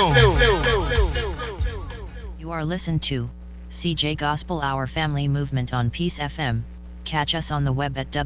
You are listened to CJ Gospel Hour Family Movement on Peace FM. Catch us on the web at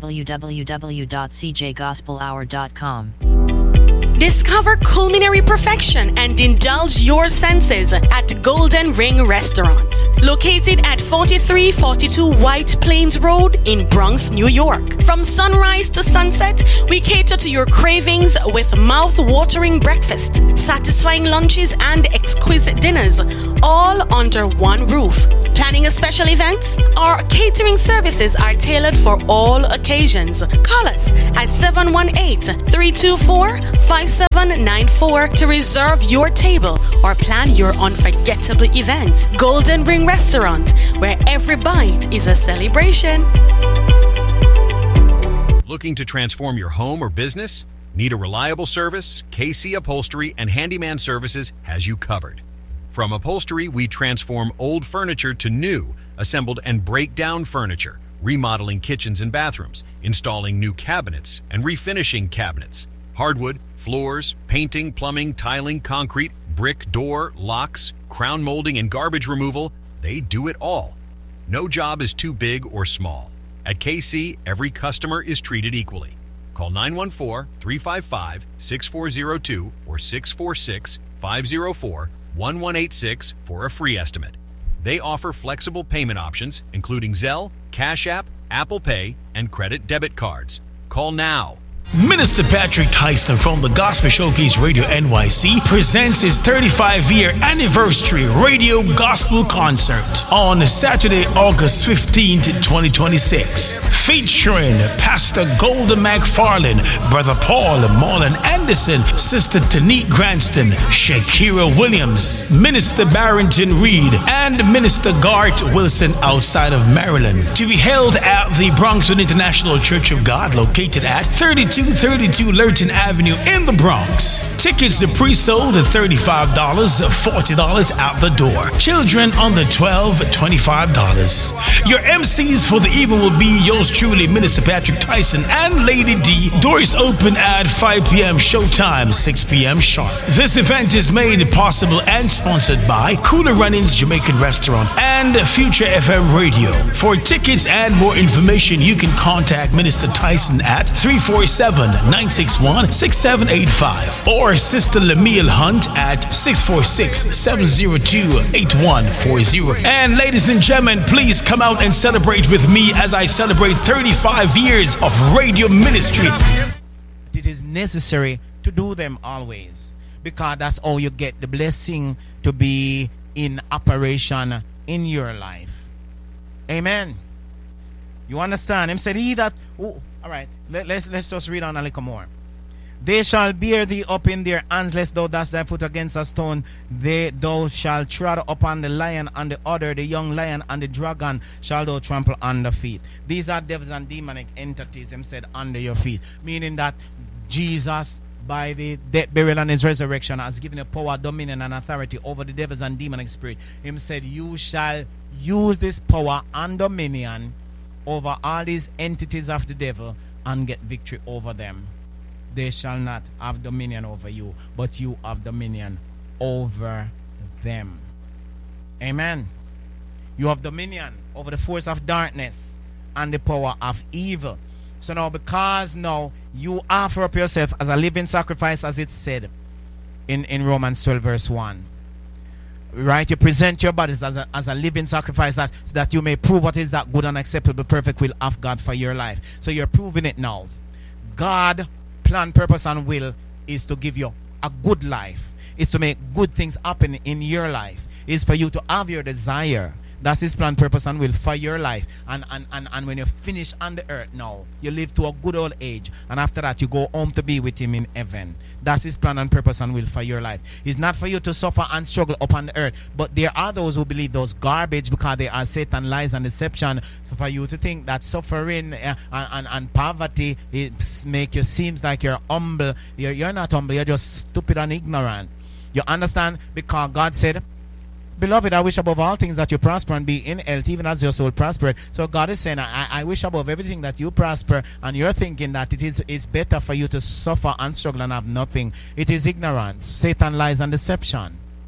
www.cjgospelhour.com. Discover culinary perfection and indulge your senses at Golden Ring Restaurant, located at 4342 White Plains Road in Bronx, New York. From sunrise to sunset, we cater to your cravings with mouth-watering breakfast, satisfying lunches, and exquisite dinners, all under one roof. Planning a special event? Our catering services are tailored for all occasions. Call us at 718-324-5794 to reserve your table or plan your unforgettable event. Golden Ring Restaurant, where every bite is a celebration. Looking to transform your home or business? Need a reliable service? KC Upholstery and Handyman Services has you covered. From upholstery, we transform old furniture to new, assembled and break down furniture, remodeling kitchens and bathrooms, installing new cabinets, and refinishing cabinets. Hardwood, floors, painting, plumbing, tiling, concrete, brick, door, locks, crown molding, and garbage removal, they do it all. No job is too big or small. At KC, every customer is treated equally. Call 914-355-6402 or 646-504-1186 for a free estimate. They offer flexible payment options, including Zelle, Cash App, Apple Pay, and credit debit cards. Call now. Minister Patrick Tyson from the Gospel Showcase Radio NYC presents his 35-year anniversary radio gospel concert on Saturday, August 15th, 2026, featuring Pastor Golden McFarland, Brother Paul Marlon Anderson, Sister Tanique Granston, Shakira Williams, Minister Barrington Reed, and Minister Gart Wilson outside of Maryland, to be held at the Bronxwood International Church of God, located at 3232 Lurton Avenue in the Bronx. Tickets are pre-sold at $35, $40 out the door. Children under 12, $25. Your MCs for the evening will be yours truly, Minister Patrick Tyson and Lady D. Doors open at 5 p.m. showtime, 6 p.m. sharp. This event is made possible and sponsored by Cooler Runnings Jamaican Restaurant and Future FM Radio. For tickets and more information, you can contact Minister Tyson at 347-961-6785 or Sister Lamille Hunt at 646-702-8140. And ladies and gentlemen, please come out and celebrate with me as I celebrate 35 years of radio ministry. It is necessary to do them always, because that's how you get the blessing to be in operation in your life. Amen. You understand? Him said, he that... Oh, all right, let's just read on a little more. They shall bear thee up in their hands, lest thou dash thy foot against a stone. Thou shalt tread upon the lion and the other, the young lion and the dragon shall thou trample under feet. These are devils and demonic entities, him said, under your feet. Meaning that Jesus, by the death, burial, and his resurrection, has given a power, dominion, and authority over the devils and demonic spirit. Him said, you shall use this power and dominion over all these entities of the devil and get victory over them. They shall not have dominion over you, but you have dominion over them. Amen. You have dominion over the force of darkness and the power of evil. So now, because now you offer up yourself as a living sacrifice, as it said in Romans 12 verse 1. Right, you present your bodies as a living sacrifice, so that you may prove what is that good and acceptable, perfect will of God for your life. So you're proving it now. God, plan, purpose, and will is to give you a good life. It's to make good things happen in your life. It's for you to have your desire. That's his plan, purpose, and will for your life. And when you finish on the earth now, you live to a good old age. And after that, you go home to be with him in heaven. That's his plan and purpose and will for your life. It's not for you to suffer and struggle upon the earth. But there are those who believe those garbage, because they are Satan, lies, and deception. So for you to think that suffering and poverty it make you seems like you're humble. You're not humble. You're just stupid and ignorant. You understand? Because God said, Beloved, I wish above all things that you prosper and be in health, even as your soul prospered. So God is saying, I wish above everything that you prosper, and you're thinking that it's better for you to suffer and struggle and have nothing. It is ignorance, Satan, lies, and deception.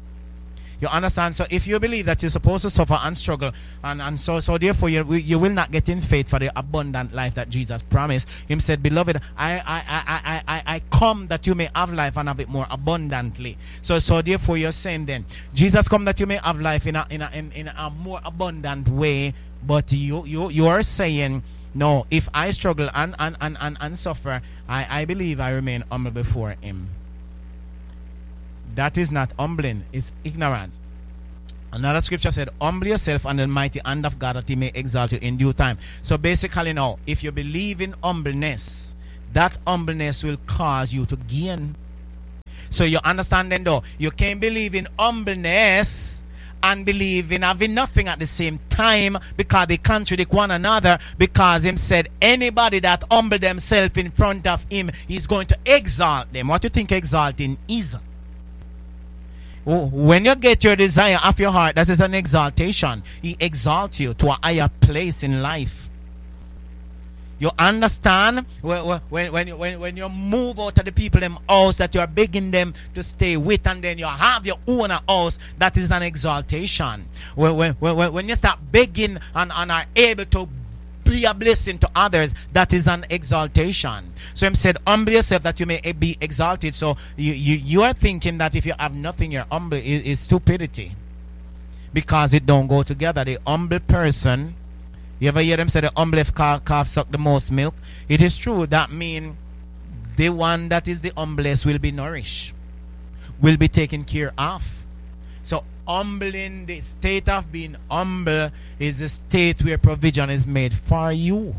You understand? So if you believe that you're supposed to suffer and struggle, and so therefore you will not get in faith for the abundant life that Jesus promised. Him said, beloved, I come that you may have life and have it more abundantly. So therefore you're saying then, Jesus come that you may have life in a more abundant way, but you are saying, no, if I struggle and suffer, I believe I remain humble before him. That is not humbling, it's ignorance. Another scripture said, humble yourself under the mighty hand of God that he may exalt you in due time. So basically now, if you believe in humbleness, that humbleness will cause you to gain. So you understand then though, you can't believe in humbleness and believe in having nothing at the same time, because they contradict one another, because him said anybody that humble themselves in front of him, he's going to exalt them. What do you think exalting is? When you get your desire of your heart, that is an exaltation. He exalts you to a higher place in life. You understand? When you move out of the people them house that you are begging them to stay with, and then you have your own house, that is an exaltation. When you start begging and are able to be a blessing to others, that is an exaltation. So him said, humble yourself that you may be exalted. So you are thinking that if you have nothing, you're humble, is stupidity, because it don't go together. The humble person, you ever hear them say the humblest calf suck the most milk? It is true. That means the one that is the humblest will be nourished, will be taken care of. So humbling, the state of being humble, is the state where provision is made for you.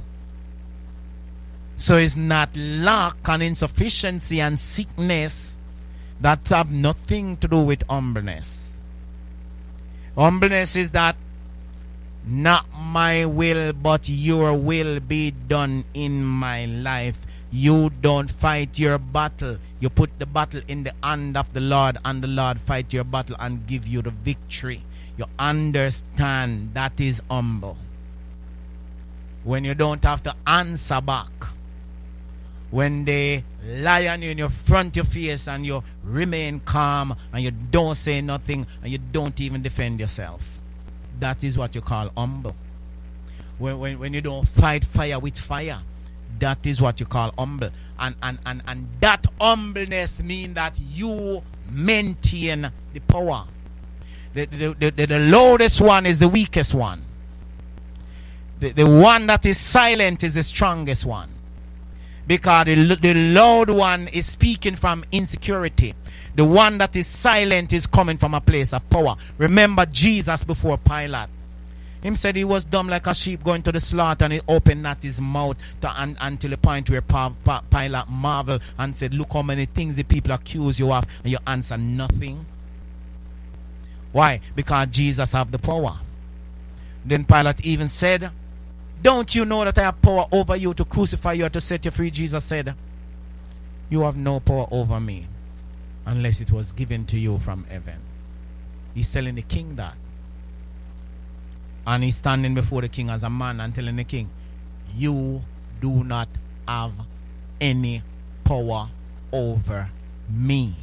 So it's not lack and insufficiency and sickness that have nothing to do with humbleness. Humbleness is that not my will but your will be done in my life. You don't fight your battle. You put the battle in the hand of the Lord, and the Lord fight your battle and give you the victory. You understand? That is humble. When you don't have to answer back. When they lie on you in your front your face and you remain calm and you don't say nothing and you don't even defend yourself. That is what you call humble. When you don't fight fire with fire, that is what you call humble. And that humbleness means that you maintain the power. The loudest one is the weakest one. The one that is silent is the strongest one. Because the loud one is speaking from insecurity. The one that is silent is coming from a place of power. Remember Jesus before Pilate. Him said he was dumb like a sheep going to the slaughter, and he opened not his mouth until the point where Pilate marveled and said, look how many things the people accuse you of, and you answer nothing. Why? Because Jesus have the power. Then Pilate even said, don't you know that I have power over you to crucify you or to set you free? Jesus said, you have no power over me unless it was given to you from heaven. He's telling the king that. And he's standing before the king as a man and telling the king, you do not have any power over me.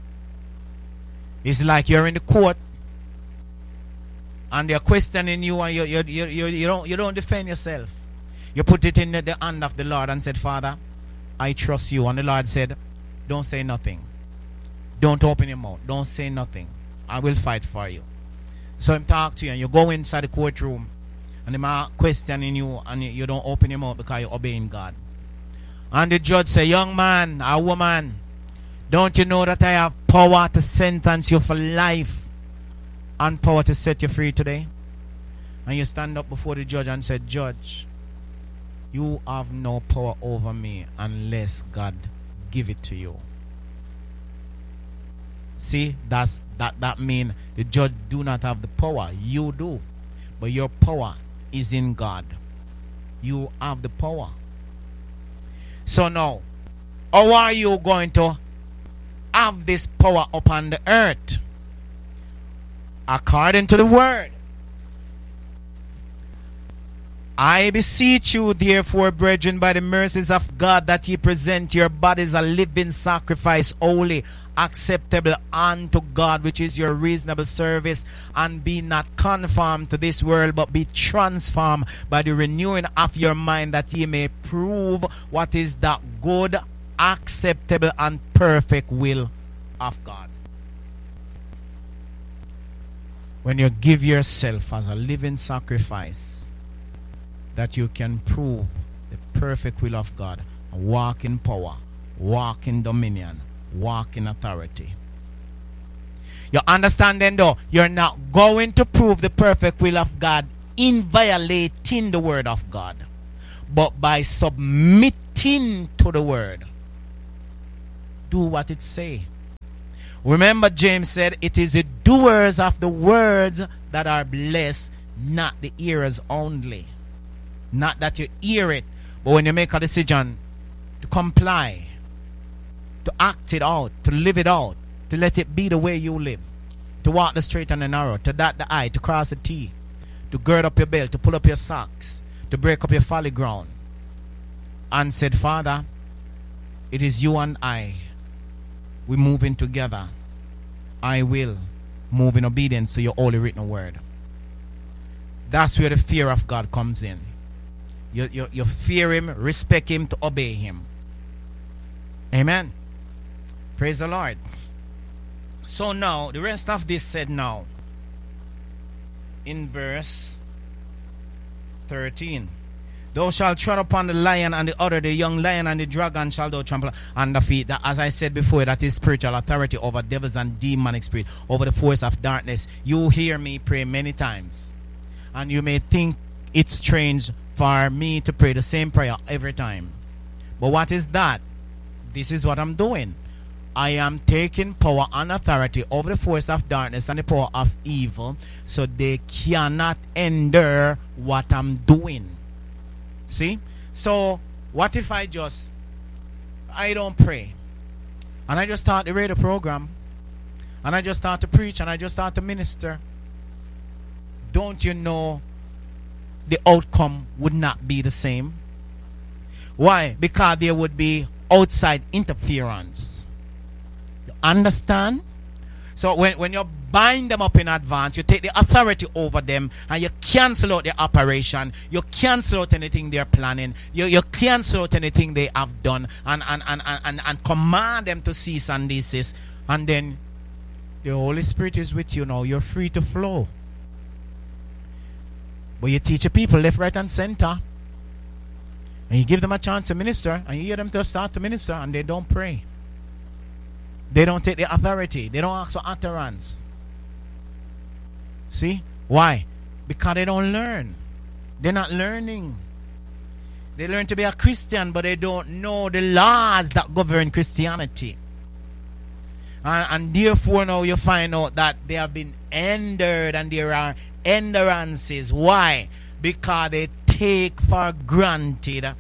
It's like you're in the court and they're questioning you, and you don't defend yourself. You put it in the hand of the Lord and said, Father, I trust you. And the Lord said, don't say nothing. Don't open your mouth. Don't say nothing. I will fight for you. So him talk to you, and you go inside the courtroom and him are questioning you, and you don't open your mouth because you're obeying God. And the judge say, young man or woman, don't you know that I have power to sentence you for life and power to set you free today? And you stand up before the judge and say, Judge, you have no power over me unless God give it to you. See, that means the judge do not have the power. You do. But your power is in God. You have the power. So now, how are you going to have this power upon the earth? According to the word. I beseech you, therefore, brethren, by the mercies of God, that ye present your bodies a living sacrifice, holy, acceptable unto God, which is your reasonable service. And be not conformed to this world, but be transformed by the renewing of your mind, that ye may prove what is that good, acceptable, and perfect will of God. When you give yourself as a living sacrifice, that you can prove the perfect will of God, and walk in power, walk in dominion, walk in authority. You understand then, though, you're not going to prove the perfect will of God in violating the word of God, but by submitting to the word. Do what it say. Remember, James said, it is the doers of the words that are blessed, not the hearers only. Not that you hear it, but when you make a decision to comply, to act it out, to live it out, to let it be the way you live, to walk the straight and the narrow, to dot the I, to cross the T, to gird up your belt, to pull up your socks, to break up your folly ground, and said, Father, it is you and I. We move in together. I will move in obedience to your holy written word. That's where the fear of God comes in. You fear him, respect him, to obey him. Amen. Praise the Lord. So now, the rest of this said now, in verse 13. Thou shalt tread upon the lion and the other, the young lion and the dragon shall thou trample under feet. That, as I said before, that is spiritual authority over devils and demonic spirit, over the force of darkness. You hear me pray many times, and you may think it's strange for me to pray the same prayer every time. But what is that? This is what I'm doing. I am taking power and authority over the force of darkness and the power of evil, so they cannot endure what I'm doing. See? So, what if I don't pray, and I just start the radio program, and I just start to preach, and I just start to minister? Don't you know the outcome would not be the same? Why? Because there would be outside interference. You understand? So when you bind them up in advance, you take the authority over them, and you cancel out their operation, you cancel out anything they're planning, you cancel out anything they have done, and command them to cease and desist. And then the Holy Spirit is with you now. You're free to flow. But you teach the people left, right, and center, and you give them a chance to minister, and you hear them to start to minister, and they don't pray. They don't take the authority. They don't ask for utterance. See? Why? Because they don't learn. They're not learning. They learn to be a Christian, but they don't know the laws that govern Christianity. And therefore now you find out that they have been hindered, and there are hindrances. Why? Because they take for granted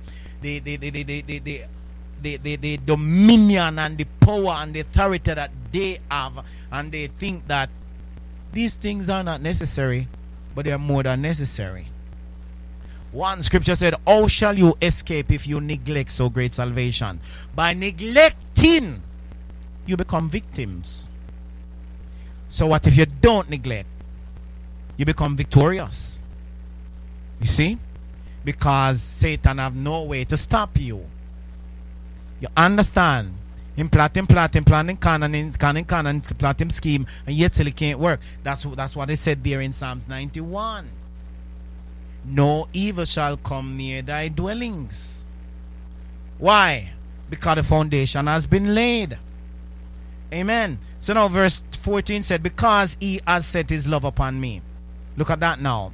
the dominion and the power and the authority that they have, and they think that these things are not necessary, but they are more than necessary. One scripture said, how shall you escape if you neglect so great salvation? By neglecting, you become victims. So what if you don't neglect? You become victorious. You see? Because Satan have no way to stop you. You understand? Him plot, planning can and plot him scheme, and yet still it can't work. That's what it said there in Psalms 91. No evil shall come near thy dwellings. Why? Because the foundation has been laid. Amen. So now verse 14 said, because he has set his love upon me. Look at that now.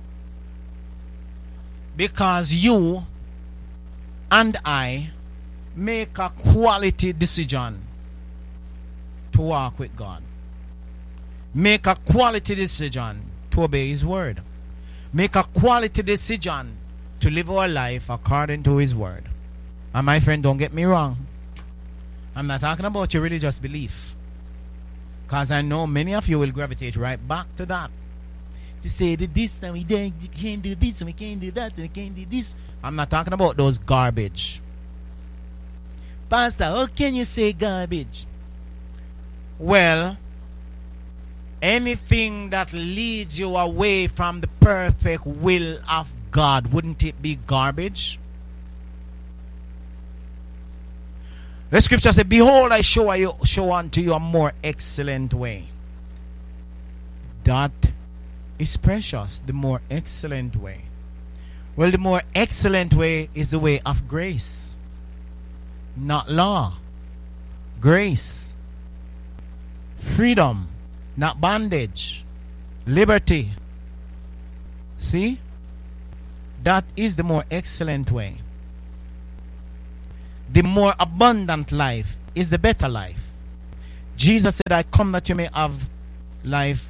Because you and I make a quality decision to walk with God. Make a quality decision to obey his word. Make a quality decision to live our life according to his word. And my friend, don't get me wrong, I'm not talking about your religious belief, because I know many of you will gravitate right back to that. to say that this and we can't do this and we can't do that and we can't do this. I'm not talking about those garbage. Pastor, how can you say garbage? Well, anything that leads you away from the perfect will of God, wouldn't it be garbage? The scripture says, behold, I show unto you a more excellent way. That is precious, the more excellent way. Well, the more excellent way is the way of grace. Not law. Grace. Freedom. Not bondage. Liberty. See? That is the more excellent way. The more abundant life is the better life. Jesus said, I come that you may have life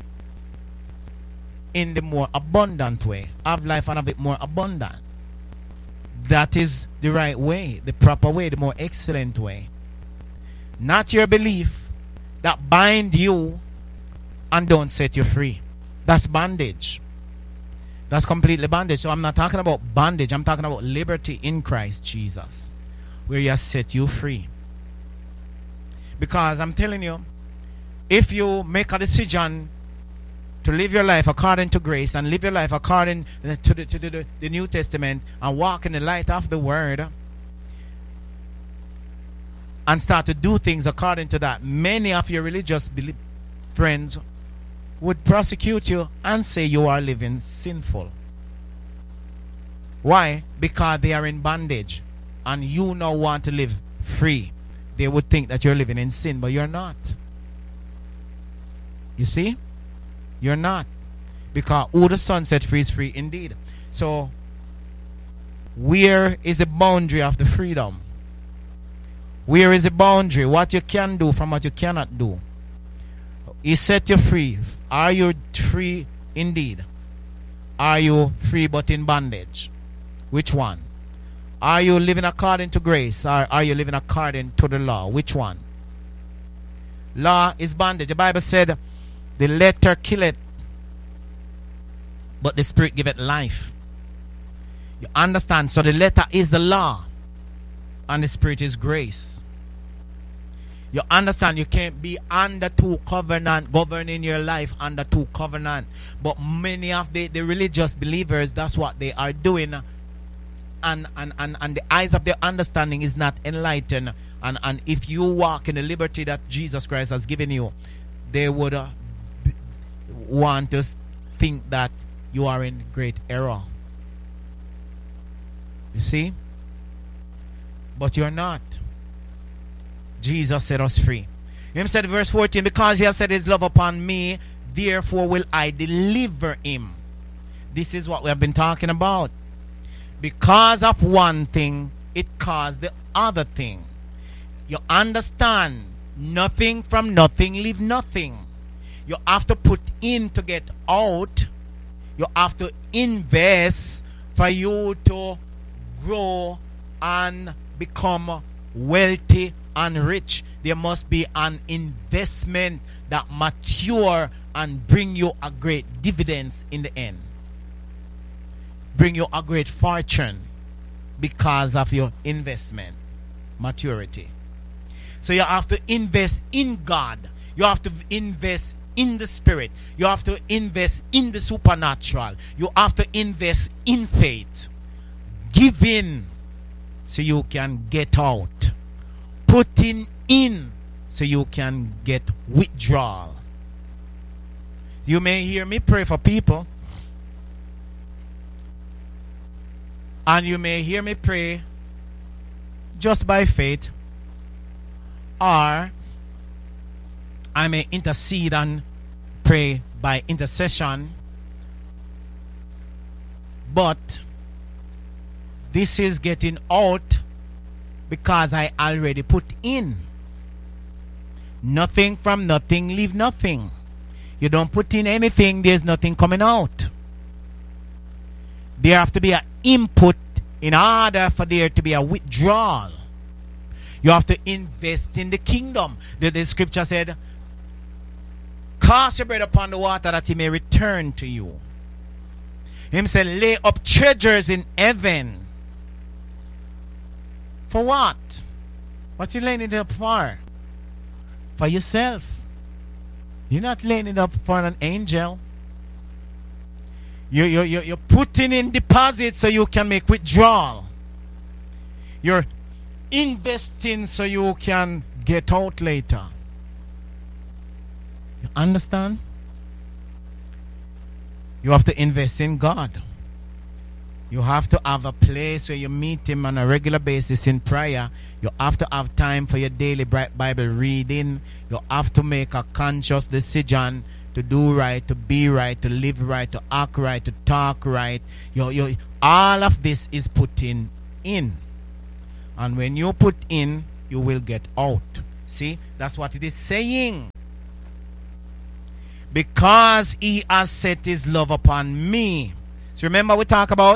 in the more abundant way. Have life and have it more abundant. That is the right way, the proper way, the more excellent way. Not your belief that bind you and don't set you free. That's bondage. That's completely bondage. So I'm not talking about bondage. I'm talking about liberty in Christ Jesus, where He has set you free. Because I'm telling you, if you make a decision to live your life according to grace and live your life according to the New Testament and walk in the light of the Word and start to do things according to that, many of your religious friends would prosecute you and say you are living sinful. Why? Because they are in bondage and you now want to live free. They would think that you're living in sin, but you're not. You see? You're not. Because who the Son set free is free indeed. So, where is the boundary of the freedom? Where is the boundary? What you can do from what you cannot do. He set you free. Are you free indeed? Are you free but in bondage? Which one? Are you living according to grace, or are you living according to the law? Which one? Law is bondage. The Bible said, the letter killeth, but the Spirit giveth life. You understand? So the letter is the law, and the Spirit is grace. You understand? You can't be under two covenant, governing your life under two covenant. But many of the religious believers, that's what they are doing. And the eyes of their understanding is not enlightened. And if you walk in the liberty that Jesus Christ has given you, they would want to think that you are in great error. You see? But you're not. Jesus set us free. Him said, verse 14, because He has set His love upon me, therefore will I deliver him. This is what we have been talking about. Because of one thing, it caused the other thing. You understand? Nothing from nothing leave nothing. You have to put in to get out. You have to invest for you to grow and become wealthy and rich. There must be an investment that mature and bring you a great dividends in the end. Bring you a great fortune because of your investment maturity. So you have to invest in God. You have to invest in the Spirit. You have to invest in the supernatural. You have to invest in faith. Give in so you can get out. Putting in so you can get withdrawal. You may hear me pray for people, and you may hear me pray just by faith, or I may intercede and pray by intercession. But this is getting out because I already put in. Nothing from nothing leave nothing. You don't put in anything, there's nothing coming out. There have to be an input in order for there to be a withdrawal. You have to invest in the kingdom. The scripture said, cast your bread upon the water that he may return to you. Him said, lay up treasures in heaven. For what? What you laying it up for? For yourself. You're not laying it up for an angel. You're putting in deposit so you can make withdrawal. You're investing so you can get out later. You understand? You have to invest in God. You have to have a place where you meet him on a regular basis in prayer. You have to have time for your daily Bible reading. You have to make a conscious decision to do right, to be right, to live right, to act right, to talk right. All of this is putting in. And when you put in, you will get out. See, that's what it is saying. Because he has set his love upon me. So remember we talk about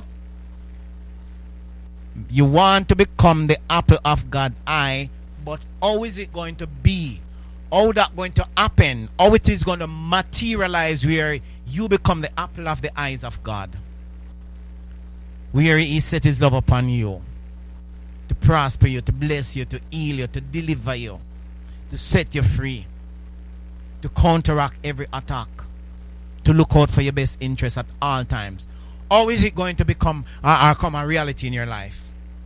you want to become the apple of God's eye, but how is it going to be? How that going to happen? How it is going to materialize where you become the apple of the eyes of God? Where he set his love upon you. To prosper you, to bless you, to heal you, to deliver you, to set you free, to counteract every attack, to look out for your best interest at all times. How is it going to become a reality in your life?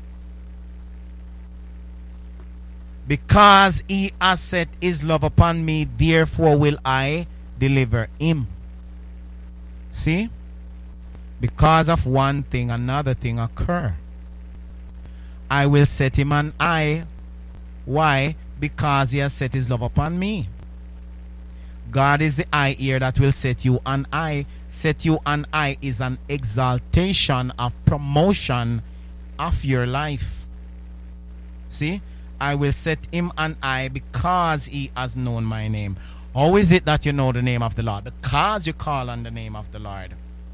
Because he has set his love upon me, therefore will I deliver him. See? Because of one thing, another thing occur. I will set him an eye. Why? Because he has set his love upon me. God is the eye here that will set you an eye. Set you an eye is an exaltation of promotion of your life. See? I will set him an eye because he has known my name. How is it that you know the name of the Lord? Because you call on the name of the Lord.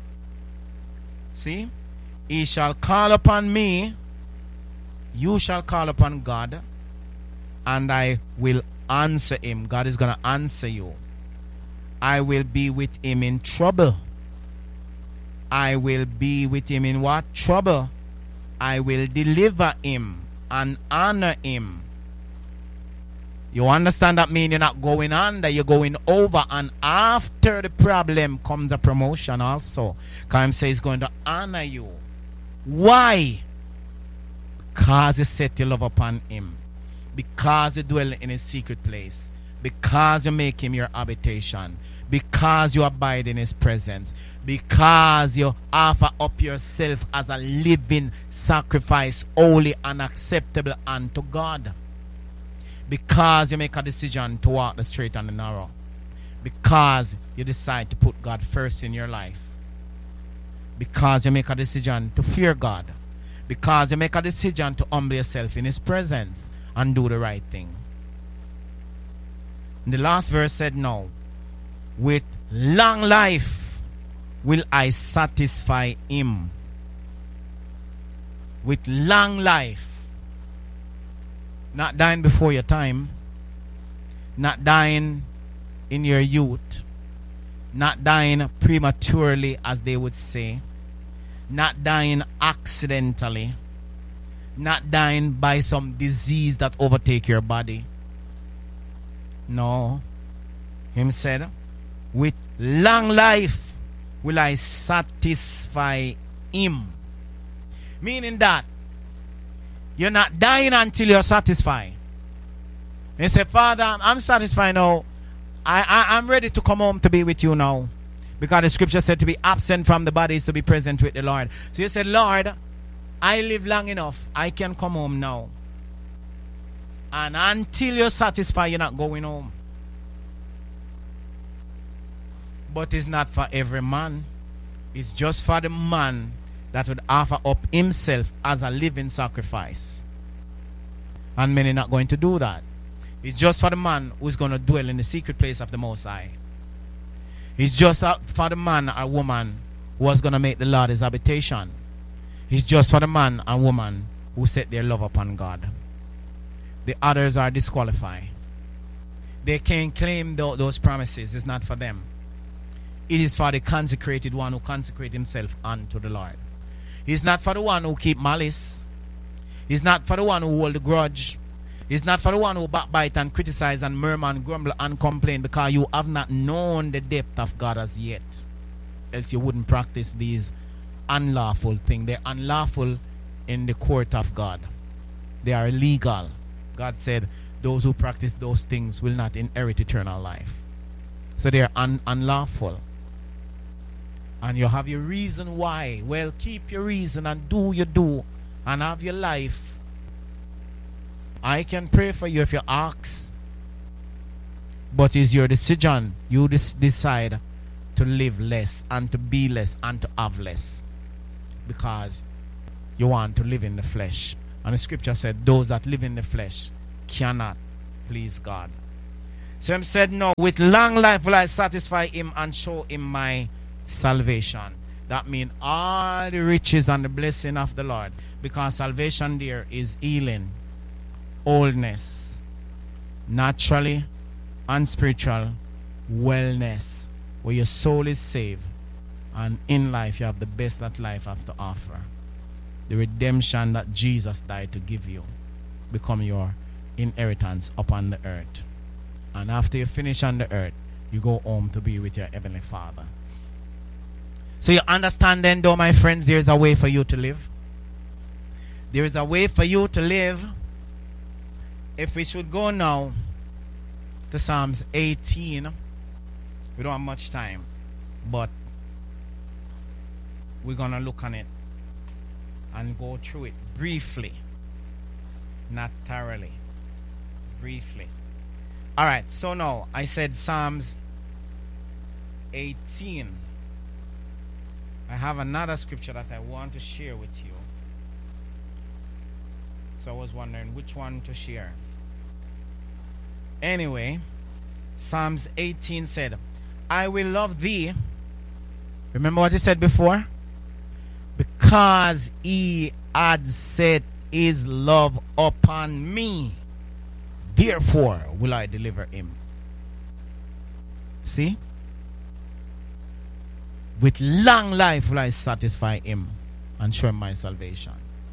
See? He shall call upon me. You shall call upon God. And I will answer him. God is going to answer you. I will be with him in trouble. I will be with him in what? Trouble. I will deliver him and honor him. You understand that mean you're not going under, you're going over, and after the problem comes a promotion also. Because he says he's going to honor you. Why? Because you set your love upon him. Because you dwell in a secret place. Because you make him your habitation. Because you abide in his presence. Because you offer up yourself as a living sacrifice, holy and acceptable unto God. Because you make a decision to walk the straight and the narrow. Because you decide to put God first in your life. Because you make a decision to fear God. Because you make a decision to humble yourself in his presence and do the right thing. And the last verse said, no, with long life will I satisfy him. With long life. Not dying before your time. Not dying in your youth. Not dying prematurely, as they would say. Not dying accidentally. Not dying by some disease that overtake your body. No. Him said, with long life will I satisfy him. Meaning that you're not dying until you're satisfied. He said, Father, I'm satisfied now. I'm ready to come home to be with you now. Because the scripture said to be absent from the body is to be present with the Lord. So you said, Lord, I live long enough. I can come home now. And until you're satisfied, you're not going home. But it's not for every man. It's just for the man that would offer up himself as a living sacrifice. And many are not going to do that. It's just for the man who's going to dwell in the secret place of the Most High. It's just for the man or woman who is going to make the Lord his habitation. It's just for the man and woman who set their love upon God. The others are disqualified. They can't claim those promises. It's not for them. It is for the consecrated one who consecrate himself unto the Lord. It's not for the one who keep malice. It's not for the one who hold a grudge. It's not for the one who backbite and criticize and murmur and grumble and complain, because you have not known the depth of God as yet. Else you wouldn't practice these unlawful things. They're unlawful in the court of God. They are illegal. God said those who practice those things will not inherit eternal life. So they are unlawful. And you have your reason why. Well, keep your reason and do your do and have your life. I can pray for you if you ask. But it's your decision. You decide to live less and to be less and to have less, because you want to live in the flesh. And the scripture said those that live in the flesh cannot please God. So him said, no, with long life will I satisfy him and show him my salvation. That means all the riches and the blessing of the Lord, because salvation there is healing, wholeness, naturally and spiritual wellness, where your soul is saved, and in life you have the best that life has to offer. The redemption that Jesus died to give you become your inheritance upon the earth. And after you finish on the earth, you go home to be with your heavenly Father. So you understand then, though, my friends, there is a way for you to live. There is a way for you to live. If we should go now to Psalms 18, we don't have much time, but we're going to look on it and go through it briefly, not thoroughly, briefly. All right, so now I said Psalms 18. I have another scripture that I want to share with you. So I was wondering which one to share. Anyway, Psalms 18 said, I will love thee. Remember what he said before? Because he had set his love upon me, therefore will I deliver him. See? With long life will I satisfy him and show him my salvation.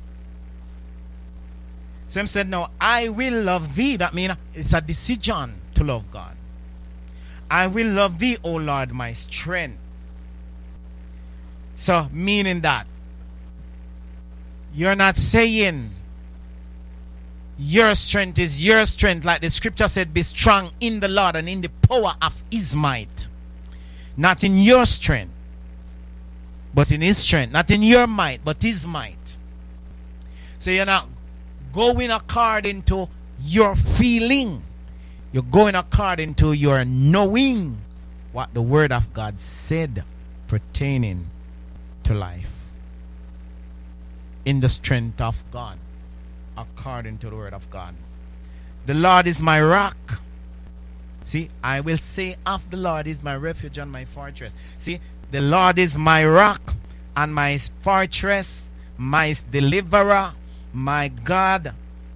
So he said, now I will love thee. That means it's a decision to love God. I will love thee, O Lord, my strength. So meaning that you're not saying your strength is your strength, like the scripture said, be strong in the Lord and in the power of his might. Not in your strength, but in his strength. Not in your might, but his might. So you're not going according to your feeling. You're going according to your knowing what the word of God said pertaining to life. In the strength of God, according to the word of God. The Lord is my rock. See, I will say of the Lord is my refuge and my fortress. See, the Lord is my rock and my fortress, my deliverer, my God,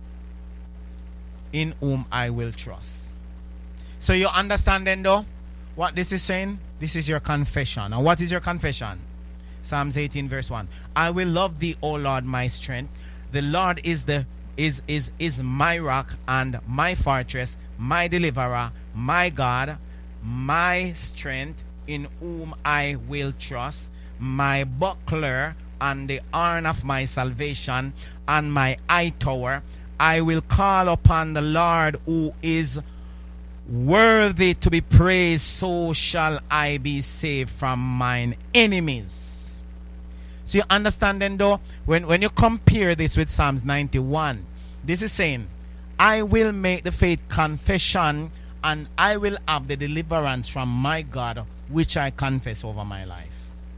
in whom I will trust. So you understand then, though, what this is saying? This is your confession. And what is your confession? Psalms 18 verse 1. I will love thee, O Lord, my strength. The Lord is my rock and my fortress, my deliverer, my God, my strength, in whom I will trust, my buckler and the horn of my salvation and my high tower. I will call upon the Lord, who is worthy to be praised, so shall I be saved from mine enemies. So you understand then, though, when you compare this with Psalms 91, this is saying, I will make the faith confession and I will have the deliverance from my God, which I confess over my life.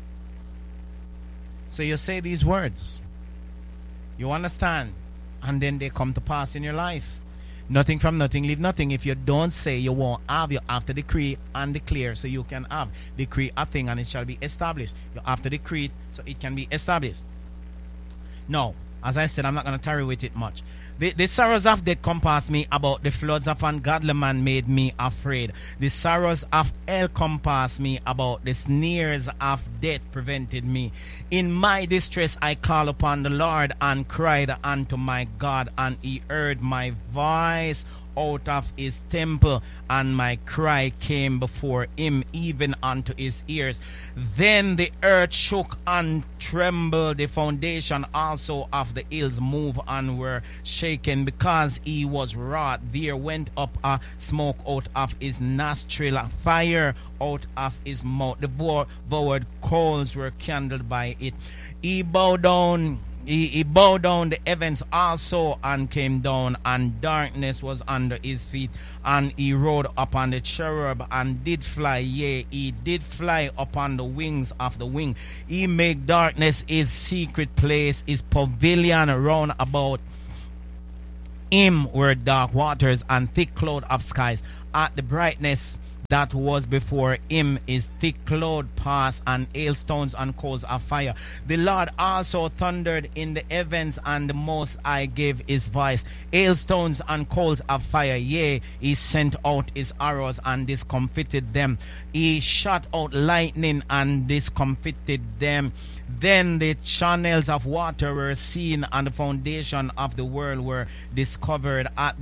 So you say these words, you understand, and then they come to pass in your life. Nothing from nothing, leave nothing. If you don't say, you won't have. You have to decree and declare so you can have. Decree a thing and it shall be established. You have to decree it so it can be established. Now, as I said, I'm not going to tarry with it much. The sorrows of death compassed me about. The floods of ungodly man made me afraid. The sorrows of hell compassed me about. The snares of death prevented me. In my distress I called upon the Lord and cried unto my God, and he heard my voice out of his temple, and my cry came before him, even unto his ears. Then the earth shook and trembled, the foundation also of the hills moved and were shaken, because he was wroth. There went up a smoke out of his nostril, a fire out of his mouth. The devoured coals were kindled by it. He bowed down the heavens also, and came down, and darkness was under his feet. And he rode upon the cherub, and did fly, yea, he did fly upon the wings of the wing. He made darkness his secret place, his pavilion round about him were dark waters and thick cloud of skies. At the brightness that was before him is thick cloud pass, and hailstones and coals of fire. The Lord also thundered in the heavens, and the Most High gave his voice. Hailstones and coals of fire, yea, he sent out his arrows and discomfited them. He shot out lightning and discomfited them. Then the channels of water were seen, and the foundation of the world were discovered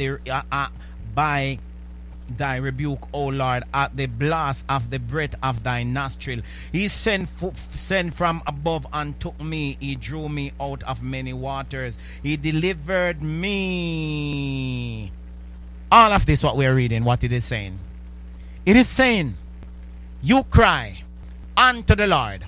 by thy rebuke, O Lord, at the blast of the breath of thy nostril. He sent from above and took me. He drew me out of many waters. He delivered me. All of this, what we are reading, what it is saying. It is saying, you cry unto the Lord,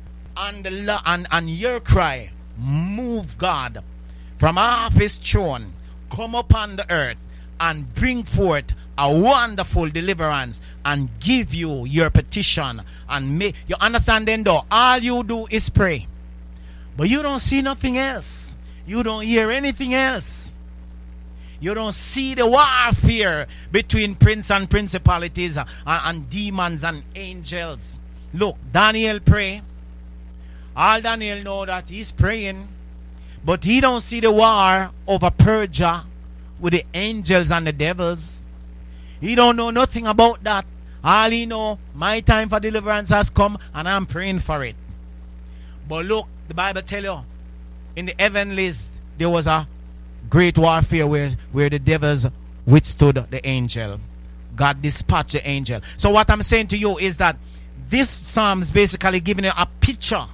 and your cry move God from off his throne, come upon the earth, and bring forth a wonderful deliverance, and give you your petition. And you understand then, though, all you do is pray, but you don't see nothing else. You don't hear anything else. You don't see the warfare between prince and principalities and demons and angels. Look, Daniel pray. All Daniel know that he's praying, but he don't see the war over Persia with the angels and the devils. He don't know nothing about that. All he know, my time for deliverance has come, and I'm praying for it. But look, the Bible tell you, in the heavenlies there was a great warfare where the devils withstood the angel. God dispatched the angel. So what I'm saying to you is that this psalm is basically giving you a picture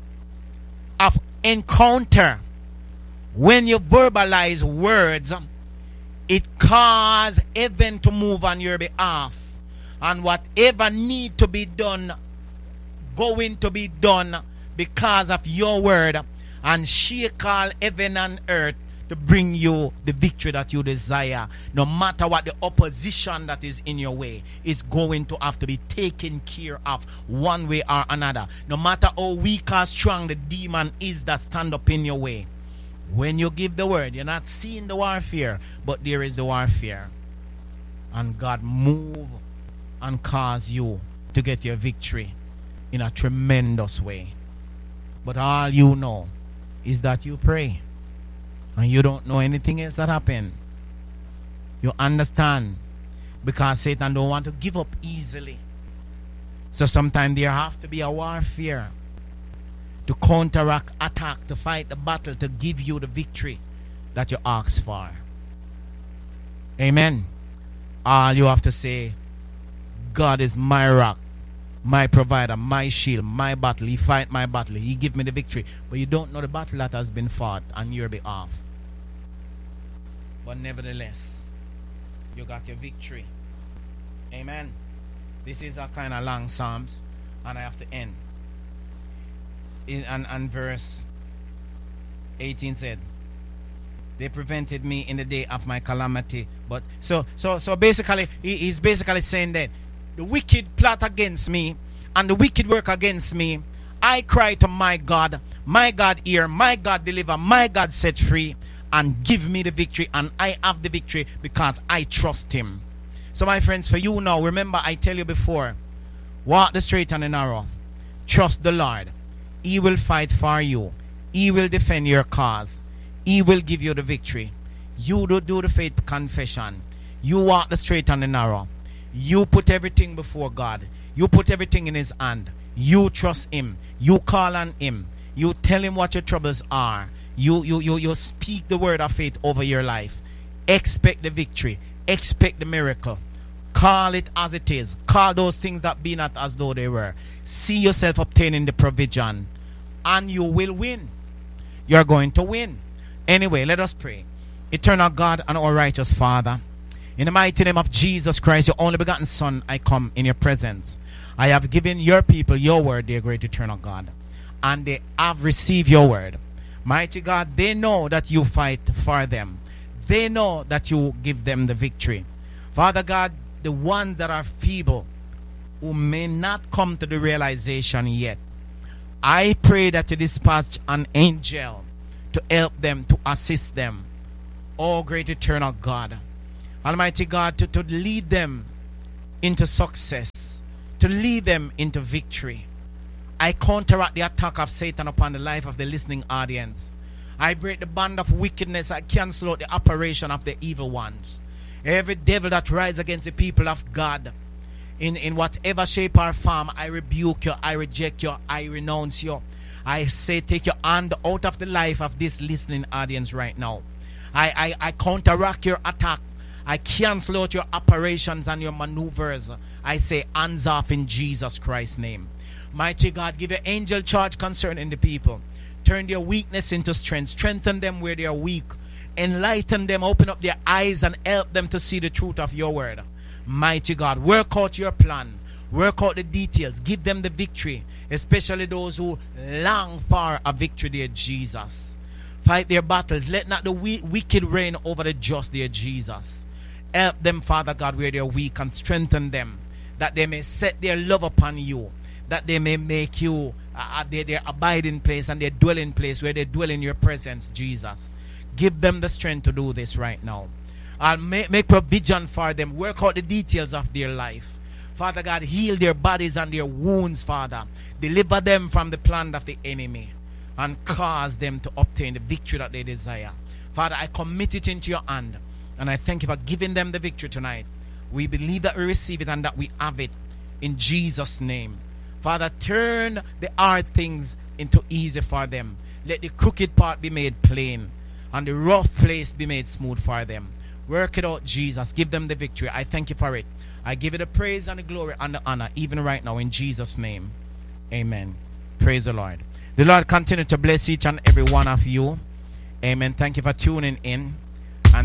of encounter. When you verbalize words, it causes heaven to move on your behalf. And whatever need to be done, going to be done because of your word. And she call heaven and earth to bring you the victory that you desire. No matter what the opposition that is in your way, it's going to have to be taken care of one way or another. No matter how weak or strong the demon is that stand up in your way. When you give the word, you're not seeing the warfare, but there is the warfare. And God move and cause you to get your victory in a tremendous way. But all you know is that you pray. And you don't know anything else that happened. You understand? Because Satan don't want to give up easily. So sometimes there have to be a warfare to counteract, attack, to fight the battle, to give you the victory that you ask for. Amen. All you have to say, God is my rock, my provider, my shield, my battle. He fight my battle. He give me the victory. But you don't know the battle that has been fought on your behalf. But nevertheless, you got your victory. Amen. This is a kind of long Psalms, and I have to end. And verse 18 said, they prevented me in the day of my calamity. But so basically, he's basically saying that the wicked plot against me and the wicked work against me. I cry to my God hear, my God deliver, my God set free, and give me the victory. And I have the victory because I trust him. So my friends, for you now, remember I tell you before, walk the straight and the narrow. Trust the Lord. He will fight for you. He will defend your cause. He will give you the victory. You do the faith confession. You walk the straight and the narrow. You put everything before God. You put everything in his hand. You trust him. You call on him. You tell him what your troubles are. You speak the word of faith over your life. Expect the victory. Expect the miracle. Call it as it is. Call those things that be not as though they were. See yourself obtaining the provision, and you will win. You're going to win. Anyway, let us pray. Eternal God and our righteous Father, in the mighty name of Jesus Christ, your only begotten Son, I come in your presence. I have given your people your word, dear great eternal God, and they have received your word. Mighty God, they know that you fight for them. They know that you give them the victory. Father God, the ones that are feeble, who may not come to the realization yet, I pray that you dispatch an angel to help them, to assist them. Oh, great eternal God, Almighty God, to lead them into success, to lead them into victory. I counteract the attack of Satan upon the life of the listening audience. I break the band of wickedness. I cancel out the operation of the evil ones. Every devil that rises against the people of God, in whatever shape or form, I rebuke you, I reject you, I renounce you. I say, take your hand out of the life of this listening audience right now. I counteract your attack. I cancel out your operations and your maneuvers. I say, hands off in Jesus Christ's name. Mighty God, give your angel charge concerning the people. Turn their weakness into strength. Strengthen them where they are weak. Enlighten them, open up their eyes and help them to see the truth of your word. Mighty God, work out your plan. Work out the details. Give them the victory, especially those who long for a victory, dear Jesus. Fight their battles. Let not the wicked reign over the just, dear Jesus. Help them, Father God, where they are weak, and strengthen them, that they may set their love upon you, that they may make you their abiding place and their dwelling place, where they dwell in your presence, Jesus. Give them the strength to do this right now. I'll make provision for them. Work out the details of their life. Father God, heal their bodies and their wounds, Father. Deliver them from the plan of the enemy and cause them to obtain the victory that they desire. Father, I commit it into your hand, and I thank you for giving them the victory tonight. We believe that we receive it and that we have it in Jesus' name. Father, turn the hard things into easy for them. Let the crooked part be made plain and the rough place be made smooth for them. Work it out, Jesus. Give them the victory. I thank you for it. I give you the praise and the glory and the honor, even right now, in Jesus' name. Amen. Praise the Lord. The Lord continue to bless each and every one of you. Amen. Thank you for tuning in.